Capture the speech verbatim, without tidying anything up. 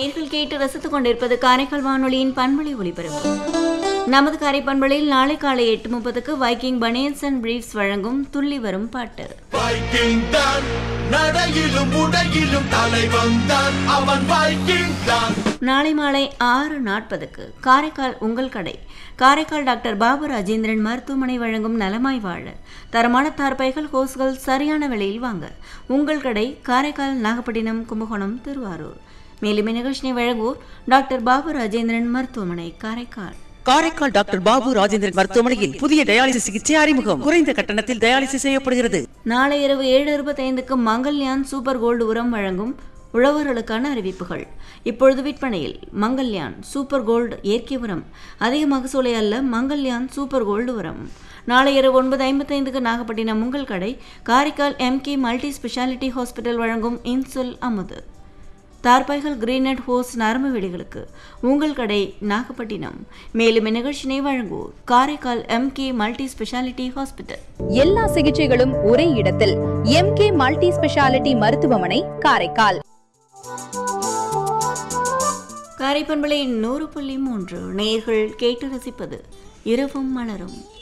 நேர்கள் கேட்டு ரசித்துக் கொண்டிருப்பது காரைக்கால் வானொலியின் பண்பலை ஒலிபரப்பு. நமது காரை பண்பலையில் நாளை காலை எட்டு முப்பதுக்கு வைக்கிங் பனியன்ஸ் அண்ட் பிரீஃப்ஸ் வழங்கும் துள்ளி வரும் பாட்டு. வைக்கிங் தான் நடையிலும் உடையிலும் தலைவன் தான் அவன் வைக்கிங் தான். நாளை மாலை ஆறு நாற்பதுக்கு காரைக்கால் உங்கள் கடை காரைக்கால் டாக்டர் பாபு ராஜேந்திரன் மருத்துவமனை வழங்கும் நலமாய் வாழ தரமான தார்பைகள் ஹோஸ்கள் சரியான விலையில் வாங்க உங்கள் கடை காரைக்கால் நாகப்பட்டினம் கும்பகோணம் திருவாரூர். மேலும் நிகழ்ச்சியை வழங்குவோர் டாக்டர் பாபு ராஜேந்திரன் மருத்துவமனை காரைக்கால். காரைக்கால் டாக்டர் பாபு ராஜேந்திரன் மருத்துவமனையில் புதிய டயாலிசிஸ் சிகிச்சை அறிமுகம். குறைந்த கட்டணத்தில் டயாலிசிஸ் செய்யப்படுகிறது. நாளை இரவு ஏழு இருபத்தி ஐந்துக்கு மங்கல்யான் சூப்பர் கோல்டு உரம் வழங்கும் உழவர்களுக்கான அறிவிப்புகள். இப்பொழுது விற்பனையில் மங்கல்யான் சூப்பர் கோல்டு இயற்கை உரம். அதிக மகசூலை அல்ல, மங்கல்யான் சூப்பர் கோல்டு உரம். நாளை இரவு ஒன்பது ஐம்பத்தி ஐந்துக்கு நாகப்பட்டினம் உங்கள் கடை Karaikal MK multi speciality hospital வழங்கும் இன்சுல் அமுது. தார்பாய்கள் கிரீனட் ஹோஸ் நரம்பு வெடிகளுக்கு உங்கள் கடை நாகப்பட்டினம். மேலும் இந்நிகழ்ச்சியை வழங்குவோர் Karaikal MK multi speciality hospital. எல்லா சிகிச்சைகளும் ஒரே இடத்தில் எம்கே மல்டி ஸ்பெஷாலிட்டி மருத்துவமனை காரைக்கால். காரைப்பண்பலை நூறு புள்ளி மூன்று நேயர்கள் கேட்டு ரசிப்பது இரவும் மலரும்.